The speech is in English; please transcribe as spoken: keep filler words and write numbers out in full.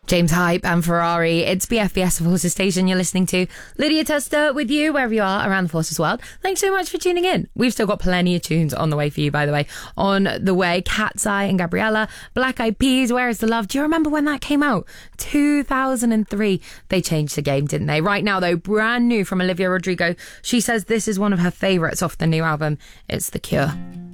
James Hype and Ferrari. It's B F B S, the Forces Station. You're listening to Lydia Tester with you wherever you are around the Forces world. Thanks so much for tuning in. We've still got plenty of tunes on the way for you, by the way. On the way, Cat's Eye and Gabriella, Black Eyed Peas, Where Is the Love? Do you remember when that came out? two thousand three. They changed the game, didn't they? Right now, though, brand new from Olivia Rodrigo. She says this is one of her favourites off the new album. It's The Cure.